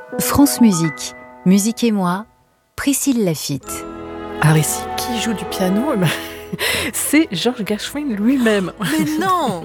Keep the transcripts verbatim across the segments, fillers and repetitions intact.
France Musique, Musique et moi, Priscille Laffitte. Alors ici, qui joue du piano? Eh ben, c'est George Gershwin lui-même. Mais non.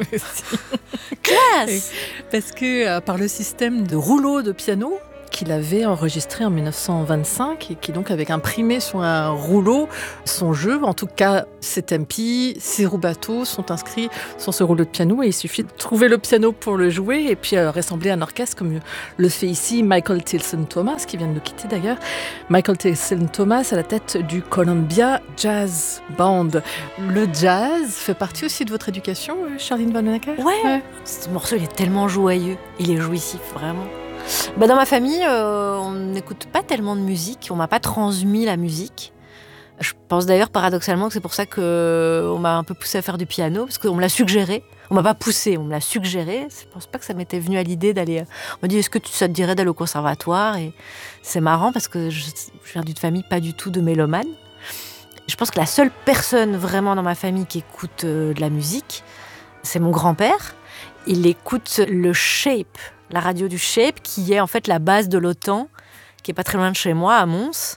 Classe. Parce que euh, par le système de rouleau de piano qu'il avait enregistré en dix-neuf cent vingt-cinq et qui donc avait imprimé sur un rouleau son jeu, en tout cas ses tempi, ses rubato sont inscrits sur ce rouleau de piano et il suffit de trouver le piano pour le jouer et puis euh, rassembler un orchestre comme le fait ici Michael Tilson Thomas qui vient de nous quitter d'ailleurs. Michael Tilson Thomas à la tête du Columbia Jazz Band. Le jazz fait partie aussi de votre éducation, Charline Vanhoenacker? Ouais, ouais. Ce morceau il est tellement joyeux, il est jouissif vraiment. Bah dans ma famille, euh, on n'écoute pas tellement de musique, on m'a pas transmis la musique. Je pense d'ailleurs paradoxalement que c'est pour ça qu'on m'a un peu poussée à faire du piano, parce qu'on me l'a suggéré. On m'a pas poussée, on me l'a suggéré. Je pense pas que ça m'était venu à l'idée d'aller... On m'a dit, est-ce que ça te dirait d'aller au conservatoire? Et c'est marrant parce que je, je viens d'une famille pas du tout de mélomanes. Je pense que la seule personne vraiment dans ma famille qui écoute euh, de la musique, c'est mon grand-père. Il écoute le Shape, la radio du Shape, qui est en fait la base de l'OTAN, qui est pas très loin de chez moi, à Mons,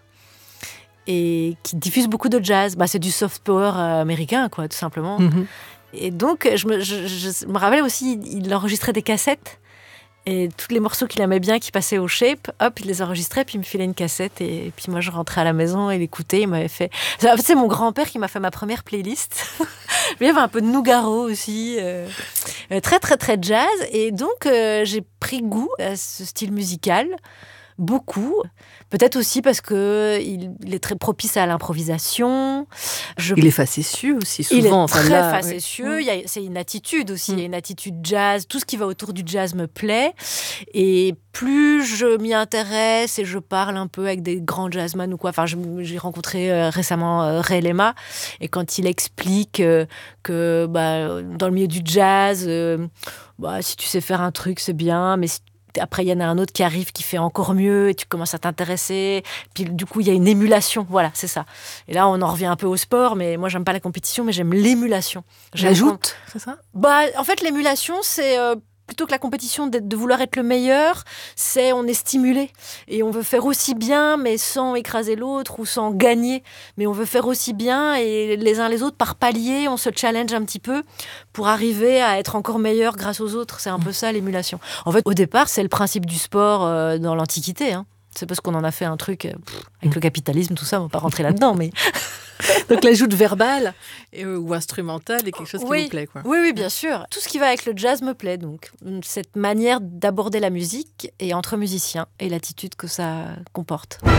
et qui diffuse beaucoup de jazz. Bah, c'est du soft power américain, quoi, tout simplement. Mm-hmm. Et donc, je me, je, je me rappelle aussi, il enregistrait des cassettes, et tous les morceaux qu'il aimait bien, qui passaient au Shape, hop, il les enregistrait, puis il me filait une cassette, et, et puis moi, je rentrais à la maison, et il écoutait, il m'avait fait... En fait, c'est mon grand-père qui m'a fait ma première playlist. Il y avait un peu de Nougaro aussi, euh, très très très jazz, et donc euh, j'ai pris goût à ce style musical, beaucoup. Peut-être aussi parce que il, il est très propice à l'improvisation. Je... Il est facétieux aussi, souvent. Il est enfin, très là, facétieux. Oui. Il y a, c'est une attitude aussi. Mm. Il y a une attitude jazz. Tout ce qui va autour du jazz me plaît. Et plus je m'y intéresse et je parle un peu avec des grands jazzman ou quoi. Enfin, je, j'ai rencontré euh, récemment euh, Ray Lema. Et quand il explique euh, que bah, dans le milieu du jazz, euh, bah, si tu sais faire un truc, c'est bien. Mais si après, il y en a un autre qui arrive, qui fait encore mieux, et tu commences à t'intéresser. Puis, du coup, il y a une émulation. Voilà, c'est ça. Et là, on en revient un peu au sport, mais moi, j'aime pas la compétition, mais j'aime l'émulation. J'ajoute, c'est ça? Bah, en fait, l'émulation, c'est... Euh, plutôt que la compétition de, de vouloir être le meilleur, c'est on est stimulé. Et on veut faire aussi bien, mais sans écraser l'autre ou sans gagner. Mais on veut faire aussi bien et les uns les autres, par palier, on se challenge un petit peu pour arriver à être encore meilleur grâce aux autres. C'est un peu ça, l'émulation. En fait, au départ, c'est le principe du sport euh, dans l'Antiquité. Hein. C'est parce qu'on en a fait un truc euh, pff, avec le capitalisme, tout ça, on ne va pas rentrer là-dedans, mais... Donc l'ajout verbale euh, ou instrumentale est quelque chose qui oui, vous plaît, quoi. Oui, oui, bien sûr. Tout ce qui va avec le jazz me plaît, donc. Cette manière d'aborder la musique et entre musiciens et l'attitude que ça comporte.